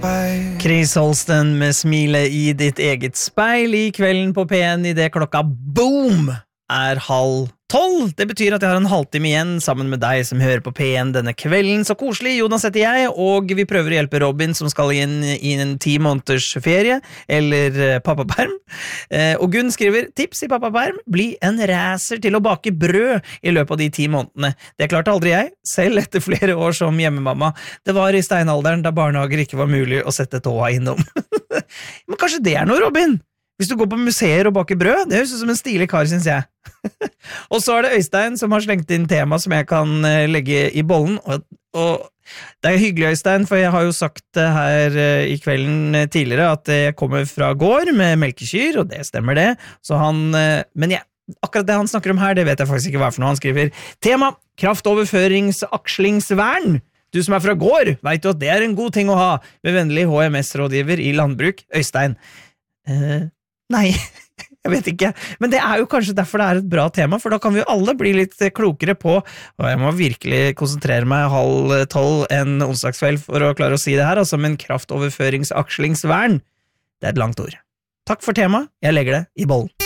Chris Holsten med smile i ditt eget speil i kvelden på P1 I det klokka boom 11:30. Det betyr at jeg har en halvtime igjen sammen med deg som hører på P1 denne kvelden. Så koselig, Jonas heter jeg, og vi prøver å hjelpe Robin som skal inn I en 10 måneders ferie, eller pappaperm. Og Gunn skriver, tips I pappaperm, bli en racer til å bake brød I løpet av de 10 månedene. Det klarte aldri jeg, selv etter flere år som hjemmemamma. Det var I steinalderen da barnehager ikke var mulig å sette tåa innom. Men kanskje det noe, Robin? Hvis du går på museer og baker brød, det høres ut som en stilig kar, synes jeg. Og så det Øystein som har slengt inn tema som jeg kan legge I bollen, og det hyggelig, Øystein, for jeg har jo sagt her I kvelden tidligere at jeg kommer fra gård med melkekyr, og det stemmer det. Så men akkurat det han snakker om her, det vet jeg faktisk ikke hva for noe. Han skriver, tema, kraftoverføringsakslingsvern. Du som fra gård, vet du at det en god ting å ha, med vennlig HMS-rådgiver I landbruk, Øystein. Nei, jeg vet ikke, men det jo kanskje derfor det et bra tema, for da kan vi jo alle bli litt klokere på, og jeg må virkelig konsentrere meg 11:30 en onsdagskveld for å klare å si det her, altså, men kraftoverføringsakslingsvern, det et langt ord. Takk for tema, jeg legger det I bollen.